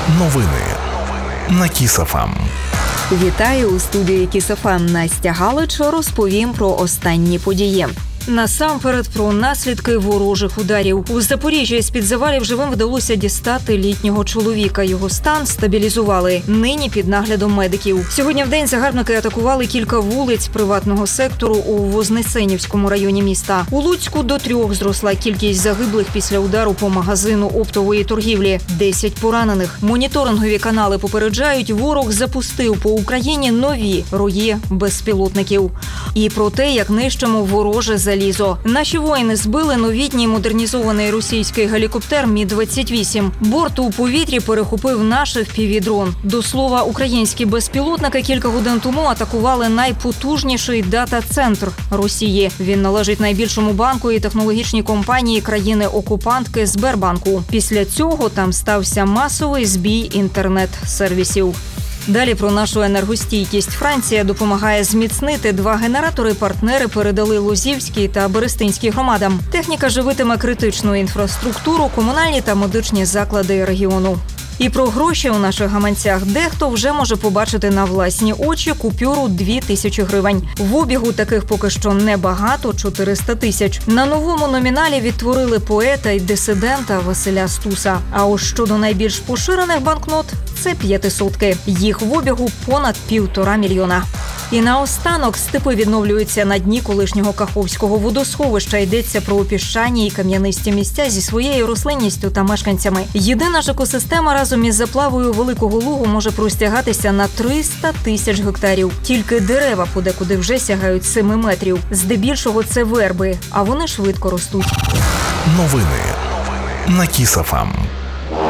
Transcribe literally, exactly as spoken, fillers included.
Новини на Кіс-ФМ. Вітаю у студії Кіс-ФМ. Настя Галич, розповім про останні події. Насамперед про наслідки ворожих ударів. У Запоріжжі з-під завалів живим вдалося дістати літнього чоловіка. Його стан стабілізували. Нині під наглядом медиків. Сьогодні вдень загарбники атакували кілька вулиць приватного сектору у Вознесенівському районі міста. У Луцьку до трьох зросла кількість загиблих після удару по магазину оптової торгівлі. Десять поранених. Моніторингові канали попереджають, ворог запустив по Україні нові рої безпілотників. І про те, як нищимо вороже залізо. Наші воїни збили новітній модернізований російський гелікоптер Мі двадцять вісім. Борт у повітрі перехопив наш еф пі ві-дрон. До слова, українські безпілотники кілька годин тому атакували найпотужніший дата-центр Росії. Він належить найбільшому банку і технологічній компанії країни-окупантки Сбербанку. Після цього там стався масовий збій інтернет-сервісів. Далі про нашу енергостійкість. Франція допомагає зміцнити два генератори. Партнери передали Лозівській та Берестинській громадам. Техніка живитиме критичну інфраструктуру, комунальні та медичні заклади регіону. І про гроші у наших гаманцях. Дехто вже може побачити на власні очі купюру дві тисячі гривень. В обігу таких поки що небагато – чотириста тисяч. На новому номіналі відтворили поета й дисидента Василя Стуса. А ось щодо найбільш поширених банкнот – це п'ятисотки. Їх в обігу понад півтора мільйона. І наостанок степи відновлюються на дні колишнього Каховського водосховища. Йдеться про піщані і кам'янисті місця зі своєю рослинністю та мешканцями. Єдина ж екосистема разом із заплавою Великого Лугу може простягатися на триста тисяч гектарів. Тільки дерева подекуди вже сягають семи метрів. Здебільшого це верби, а вони швидко ростуть. Новини на Кіс-ФМ.